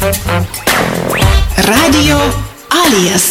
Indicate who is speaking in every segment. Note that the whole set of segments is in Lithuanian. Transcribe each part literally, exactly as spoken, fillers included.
Speaker 1: Radio Alijas.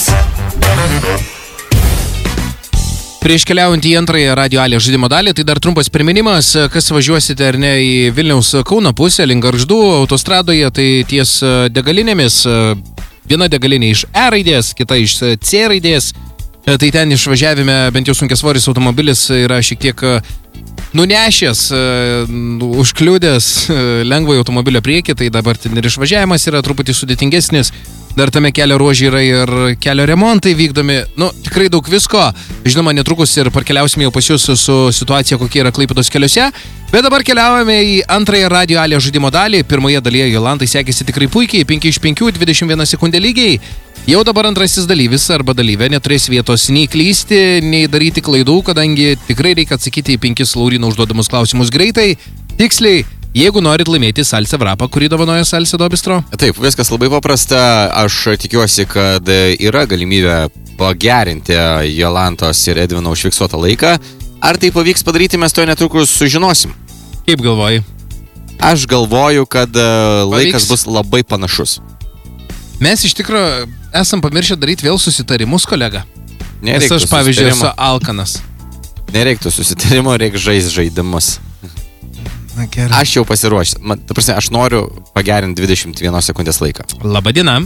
Speaker 2: Prieš keliaujant į antrąją Radio Alijas žaidimo dalį, tai dar trumpas priminimas, kas važiuosite ar ne į Vilniaus Kauno pusę, link Gargždų autostradoje, tai ties degalinėmis, viena degalinė iš E raidės, kita iš C raidės, tai ten išvažiavime bent jau sunkiasvoris automobilis yra šiek tiek nunešęs, užkliudęs lengvai automobilio priekį, tai dabar ten ir išvažiavimas yra truputį sudėtingesnis. Dar tame kelio ruože yra ir kelio remontai vykdomi. Nu, tikrai daug visko. Žinoma, netrukus ir parkeliausime jau pas jūs su situacija, kokie yra Klaipėdos keliuose. Bet dabar keliaujame į antrąją Radio Alijas žaidimo dalį. Pirmoje dalyje Jolantai sekėsi tikrai puikiai. penki iš penkių, dvidešimt viena sekundė lygiai. Jau dabar antrasis dalyvis arba dalyvė neturės vietos nei klysti, nei daryti klaidų, kadangi tikrai reikia atsakyti į penkis Laurino užduodamus klausimus greitai, tiksliai. Jeigu norit laimėti Salsa Vrapą, kurį dovanoja Salsa do Bistro?
Speaker 3: Taip, viskas labai paprasta. Aš tikiuosi, kad yra galimybė pagerinti Jolantos ir Edvino užfiksuotą laiką. Ar tai pavyks padaryti, mes to netrukus sužinosim.
Speaker 2: Kaip galvoji?
Speaker 3: Aš galvoju, kad laikas pavyks. Bus labai panašus.
Speaker 2: Mes iš tikrųjų esam pamiršę daryti vėl susitarimus, kolega.
Speaker 3: Nereiktų
Speaker 2: Nes aš, pavyzdžiui, esu alkanas.
Speaker 3: Nereiktų susitarimo, reikia žaisti žaidimus.
Speaker 2: Na,
Speaker 3: aš jau pasiruošęs. Ta prasme, aš noriu pagerinti dvidešimt vienos sekundės laiką.
Speaker 2: Labadiena.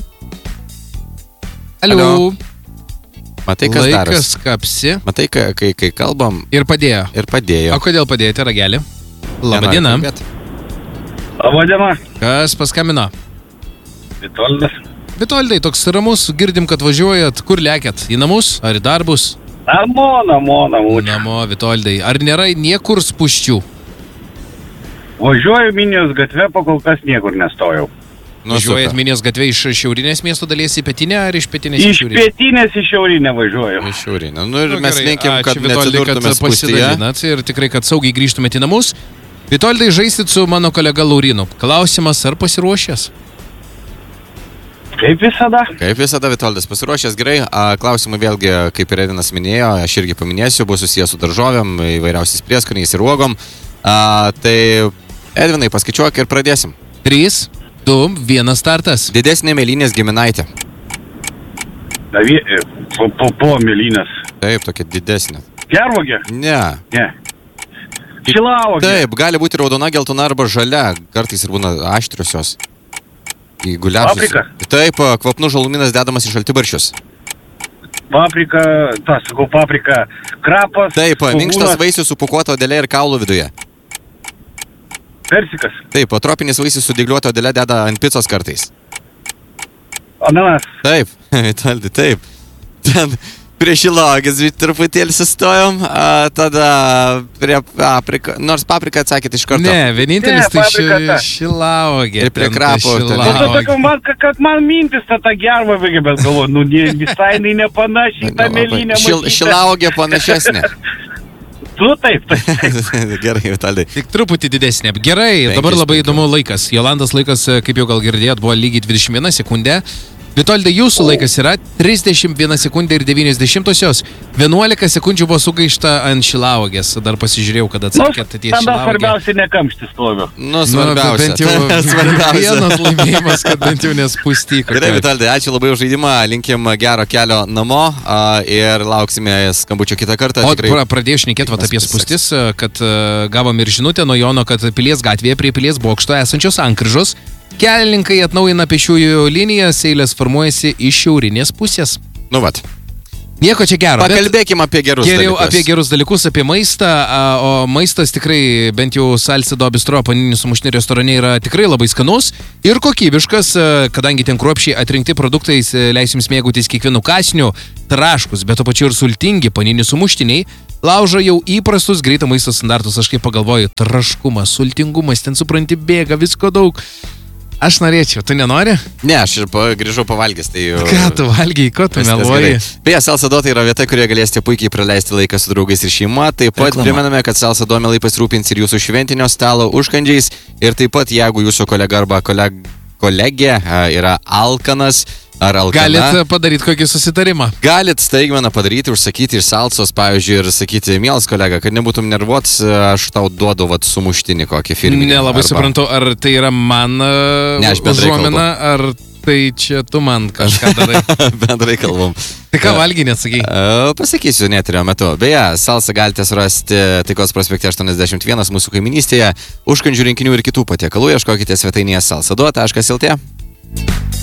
Speaker 2: Aliu.
Speaker 3: Alio. Matai, kas
Speaker 2: Laikas
Speaker 3: daros?
Speaker 2: Laikas kapsi.
Speaker 3: Matai, kai, kai, kai kalbam.
Speaker 2: Ir padėjo.
Speaker 3: Ir padėjo.
Speaker 2: O kodėl padėjote ragelį? Labadiena.
Speaker 4: Labadiena.
Speaker 2: Kas paskambino?
Speaker 4: Vitoldas.
Speaker 2: Vitoldai, toks ramus, girdim, kad važiuojat. Kur lėkėt? Į namus? Ar į darbus?
Speaker 4: Namo, namo, namo.
Speaker 2: Namo, Vitoldai. Ar nėra niekur spūsčių?
Speaker 4: Važiuoju Minijos gatve, pakol kas niekur nestojau.
Speaker 3: Nu,
Speaker 2: Važiuojat Minijos gatve iš šiaurinės miesto dalies į pietinę ar iš pietinės
Speaker 4: iš
Speaker 2: į šiaurinę?
Speaker 4: Iš pietinės į šiaurinę važiuoju.
Speaker 3: Iš šiaurinę. Nu ir
Speaker 2: Nu,
Speaker 3: mes
Speaker 2: gerai,
Speaker 3: linkim, kad
Speaker 2: ačiū, Vitoldai,
Speaker 3: neatsidurtume
Speaker 2: kad
Speaker 3: spūstyje.
Speaker 2: pasidalinat ir tikrai, kad saugiai grįžtumėte į namus. Vitoldai, žaisit su mano kolega Laurinu. Klausimas, ar pasiruošęs?
Speaker 4: Kaip visada.
Speaker 3: Kaip visada, Vitoldas pasiruošęs gerai. Klausimai vėlgi, kaip ir Edvinas minėjo, aš irgi paminėsiu, bus susijęs su daržovėm, įvairiausiais prieskoniais ir uogom. A, tai Edvinai, paskaičiuok ir pradėsim.
Speaker 2: trys, du, vienas startas.
Speaker 3: Didesnė mėlynės giminaitė.
Speaker 4: Davie, po, po, po mėlynės.
Speaker 3: Taip, tokia didesnė.
Speaker 4: Gervogė?
Speaker 3: Ne.
Speaker 4: Ne. Šilavogė?
Speaker 3: Taip, gali būti raudona, geltona arba žalia. Kartais ir būna aštriosios. Į guliašus.
Speaker 4: Paprika?
Speaker 3: Taip, kvapnų žaluminas dedamas į šaltibarščius.
Speaker 4: Paprika, tas, sakau, paprika. Krapas.
Speaker 3: Taip,
Speaker 4: svogūnas,
Speaker 3: minkštas vaisius su pūkuota odelė ir kaulų viduje.
Speaker 4: Persikas.
Speaker 3: Taip, tropinis vaisius su dygliuota odelė deda ant picos kartais.
Speaker 4: Ananas.
Speaker 3: Taip, Vitaldai, taip. Ten prie šilauogės truputėlį sustojom, a, tada prie paprika, nors paprika atsakėte iš karto.
Speaker 2: Ne, vienintelis
Speaker 4: Ne,
Speaker 2: tai
Speaker 4: paprika ta.
Speaker 2: ši, šilaugė.
Speaker 3: Ir prie
Speaker 2: ten ta
Speaker 3: krapo, ten.
Speaker 4: Nu, tu
Speaker 2: šilaugė.
Speaker 4: sakau, man, kad, kad man mintis ta, ta gervogė, bet galvoju, nu, ne, visai jinai nepanašiai, ta mėlynė
Speaker 3: Šil,
Speaker 4: matyta.
Speaker 3: šilaugė panašesnė.
Speaker 4: Tu taip, taip.
Speaker 3: Gerai, Vitaldai.
Speaker 2: Tik truputį didesnė. Gerai,
Speaker 3: Penkis,
Speaker 2: dabar labai
Speaker 3: penki.
Speaker 2: įdomu laikas. Jolantos laikas, kaip jau gal girdėjot, buvo lygiai dvidešimt viena sekundė. Vitoldai, jūsų laikas yra trisdešimt viena sekundė ir devynios dešimtosios. vienuolika sekundžių buvo sugaišta ant šilaugės. Dar pasižiūrėjau, kad atsakėte ties
Speaker 4: Tada
Speaker 2: šilaugė.
Speaker 4: svarbiausia nekamštis stoviu.
Speaker 3: Nu,
Speaker 2: Nu,
Speaker 3: svarbiausia.
Speaker 2: kad bent jau
Speaker 3: Svarbiausia.
Speaker 2: vienas laimėjimas, kad bent jau nespūsti.
Speaker 3: Gerai, Vitaldai, ačiū labai už žaidimą, linkim gero kelio namo a, ir lauksime skambučio kitą kartą.
Speaker 2: O
Speaker 3: Tikrai...
Speaker 2: pra, pradėjau šnekėti vat apie spūstis, kad uh, gavom ir žinutę nuo Jono, kad Pilies gatvėje prie Pilies bokšto esančios sankryžos kelininkai atnaujina pėsčiųjų linijas, eilės formuojasi iš šiaurinės pusės.
Speaker 3: Nu, vat.
Speaker 2: Nieko čia gero.
Speaker 3: Pakalbėkime apie gerus
Speaker 2: Geriau
Speaker 3: dalykus.
Speaker 2: apie gerus dalykus, apie maistą, a, o maistas tikrai, bent jau Salsa do Bistro paninių sumuštinių restorane yra tikrai labai skanus ir kokybiškas, a, kadangi ten kruopščiai atrinkti produktai leis jums mėgautis kiekvienu kasniu, traškus, bet to pačiu ir sultingi paninių sumuštiniai, laužo jau įprastus greito maisto standartus. Aš kaip pagalvoju, traškumas, sultingumas, ten supranti, bėga visko daug. Aš norėčiau, tu nenori?
Speaker 3: Ne, aš ir pa, grįžau pavalgęs, tai...
Speaker 2: Ką tu valgiai, ko tu meluoji?
Speaker 3: Beje, Salsa do tai yra vieta, kurioje galėsite puikiai praleisti laiką su draugais ir šeima. Taip pat
Speaker 2: Reklama.
Speaker 3: primename, kad Salsa do mielai pasirūpins ir jūsų šventinio stalo užkandžiais. Ir taip pat, jeigu jūsų kolega arba kolega kolegė a, yra alkanas ar alkana.
Speaker 2: Galit padaryti kokį susitarimą.
Speaker 3: Galit staigmeną padaryti, užsakyti iš salsos, pavyzdžiui, ir sakyti, mielas kolega, kad nebūtum nervuots, aš tau duodu vat, sumuštinį kokį firminį.
Speaker 2: Nelabai
Speaker 3: arba...
Speaker 2: suprantu, ar tai yra man
Speaker 3: Ne, aš bendrai
Speaker 2: užuomina, ar tai čia tu man kažką darai.
Speaker 3: Bendrai kalbam.
Speaker 2: Tai ką valgy, nesakai?
Speaker 3: Uh, pasakysiu neterio metu. Beje, salsą galite surasti Taikos prospekte aštuoniasdešimt vienas mūsų kaiminystėje. Užkandžių rinkinių ir kitų patiekalų ieškokite svetainėje salsa du taškas el tė.